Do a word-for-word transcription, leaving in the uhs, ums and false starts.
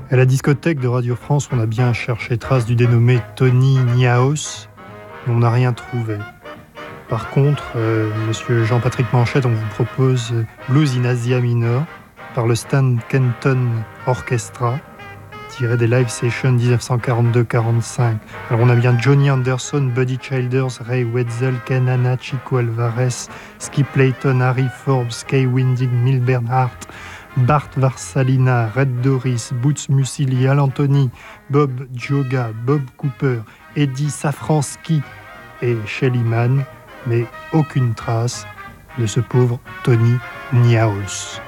À la discothèque de Radio France, on a bien cherché trace du dénommé Tony Niaos, mais on n'a rien trouvé. Par contre, euh, Monsieur Jean-Patrick Manchette, on vous propose Blues in Asia Minor par le Stan Kenton Orchestra, tiré des live sessions dix-neuf cent quarante-deux quarante-cinq. Alors on a bien Johnny Anderson, Buddy Childers, Ray Wetzel, Ken Hanna, Chico Alvarez, Skip Layton, Harry Forbes, Kay Winding, Milburn Hart, Bart Varsalina, Red Doris, Boots Musilli, Al Anthony, Bob Gioga, Bob Cooper, Eddie Safransky et Shelly Manne, mais aucune trace de ce pauvre Tony Niaos.